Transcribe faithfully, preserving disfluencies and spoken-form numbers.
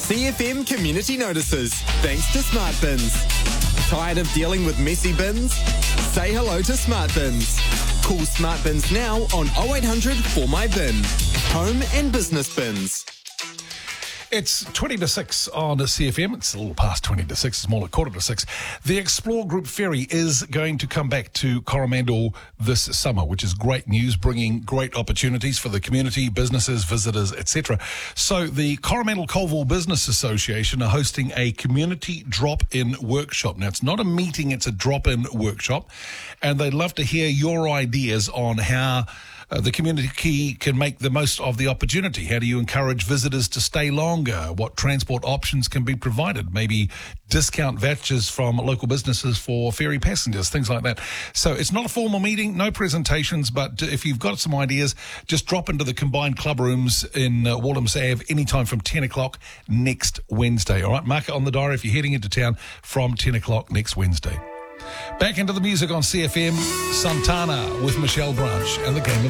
C F M Community Notices, thanks to Smart Bins. Tired of dealing with messy bins? Say hello to Smart Bins. Call Smart Bins now on oh eight hundred four my bin. Home and business bins. It's twenty to six on C F M. It's a little past twenty to six. It's more like quarter to six. The Explore Group Ferry is going to come back to Coromandel this summer, which is great news, bringing great opportunities for the community, businesses, visitors, et cetera. So the Coromandel Colville Business Association are hosting a community drop-in workshop. Now, it's not a meeting, it's a drop-in workshop. And they'd love to hear your ideas on how Uh, the community key can make the most of the opportunity. How do you encourage visitors to stay longer? What transport options can be provided? Maybe discount vouchers from local businesses for ferry passengers, things like that. So it's not a formal meeting, no presentations, but if you've got some ideas, just drop into the combined club rooms in uh, Wallums Ave anytime from ten o'clock next Wednesday. All right, mark it on the diary if you're heading into town from ten o'clock next Wednesday. Back into the music on C F M, Santana with Michelle Branch and the Game of